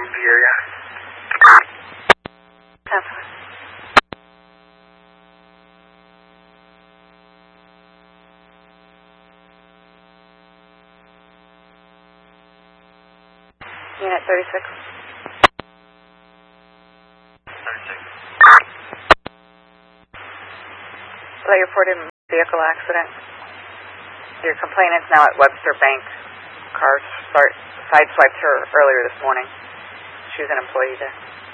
from the area. Unit 36. 36. Relay reported vehicle accident. Your complainant's now at Webster Bank. Car sideswiped her earlier this morning. She was an employee there.